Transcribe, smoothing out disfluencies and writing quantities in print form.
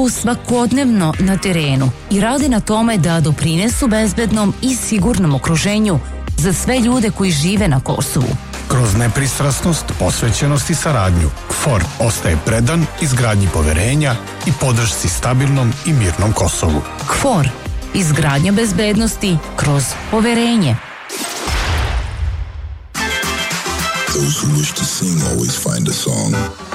svakodnevno na terenu i rade na tome da doprinesu bezbednom i sigurnom okruženju za sve ljude koji žive na Kosovu. Kroz nepristrasnost, posvećenost i saradnju, KFOR ostaje predan izgradnji poverenja i podršci stabilnom i mirnom Kosovu. KFOR, izgradnja bezbednosti kroz poverenje. Those who wish to sing always find a song.